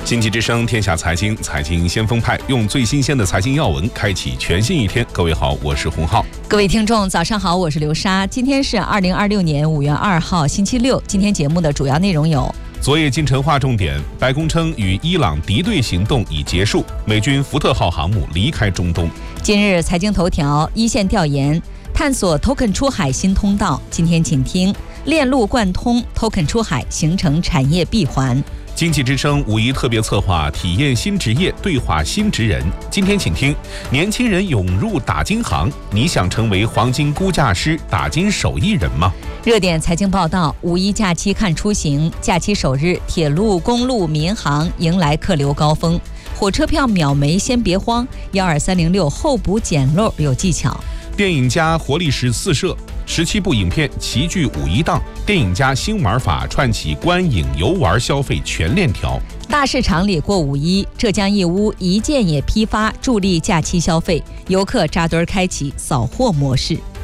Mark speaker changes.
Speaker 1: 经济之声天下财经，财经先锋派，用最新鲜的财经要闻开启全新一天。各位好，我是洪浩。
Speaker 2: 各位听众早上好，我是刘莎。今天是2026年5月2号星期六。今天节目的主要内容有：
Speaker 1: 昨夜金晨划重点，白宫称与伊朗敌对行动已结束，美军福特号航母离开中东。
Speaker 2: 今日财经头条，一线调研探索 Token 出海新通道。今天请听链路贯通 Token 出海，形成产业闭环。
Speaker 1: 经济之声五一特别策划体验新职业，对话新职人。今天请听年轻人涌入打金行，你想成为黄金估价师、打金手艺人吗？
Speaker 2: 热点财经报道，五一假期看出行，假期首日，铁路、公路、民航迎来客流高峰，火车票秒没先别慌，12306候补捡漏有技巧。
Speaker 1: 电影家活力14社17部影片齐聚五一档，电影家新玩法串起观影游玩消费全链条。
Speaker 2: 大市场里过五一，浙江义乌一件也批发助力假期消费，游客扎堆开启扫货模式。